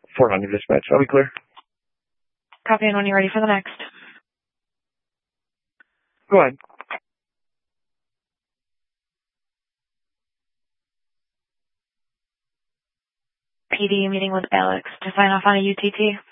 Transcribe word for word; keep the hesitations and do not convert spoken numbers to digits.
four hundred dispatch. I'll be clear. Copy, and when you're ready for the next. Go ahead. P D meeting with Alex to sign off on a U T T.